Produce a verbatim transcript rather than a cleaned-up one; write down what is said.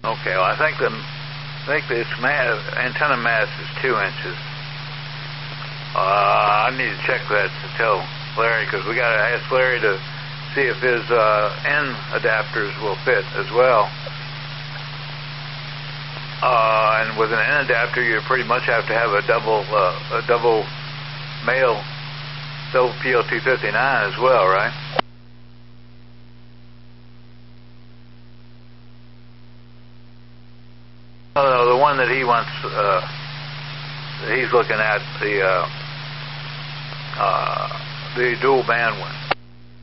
Okay, well, I think the I think this ma- antenna mast is two inches. Uh, I need to check that to tell Larry, because we got to ask Larry to see if his uh, N adapters will fit as well. Uh, and with an N adapter, you pretty much have to have a double uh, a double male double P L T fifty-nine as well, right? Oh, no, the one that he wants, uh, he's looking at the uh, uh, the dual band one.